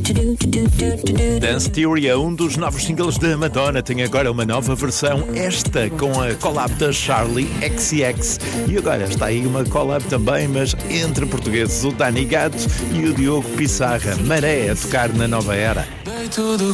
Dance Theory é um dos novos singles da Madonna. Tem agora uma nova versão, esta com a collab da Charli XCX. E agora está aí uma collab também, mas entre portugueses, o Dani Gato e o Diogo Pissarra. Maré a tocar na nova era.